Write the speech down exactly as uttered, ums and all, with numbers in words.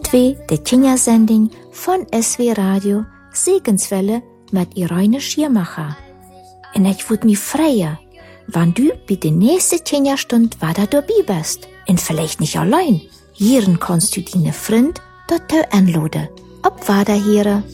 Dit wie de Kindersending von S W Radio Segenswelle mit Irene Schirmacher. En ich würd mich freuen, wann du bei der nächsten Kinderstund weiter dabei bist. Und vielleicht nicht allein. Hier kannst du deine Freund dort anladen. Ob weiter hier.